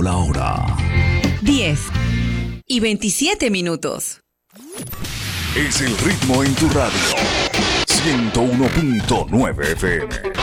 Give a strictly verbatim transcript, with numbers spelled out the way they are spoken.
la hora. diez y veintisiete minutos. Es el ritmo en tu radio. ciento uno punto nueve F M.